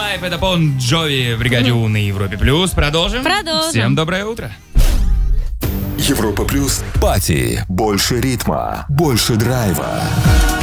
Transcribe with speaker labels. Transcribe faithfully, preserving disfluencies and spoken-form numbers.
Speaker 1: Life, это Бон Джови в бригаде У на Европе Плюс. Продолжим?
Speaker 2: Продолжим.
Speaker 1: Всем доброе утро.
Speaker 3: Европа Плюс. Пати. Больше ритма. Больше драйва.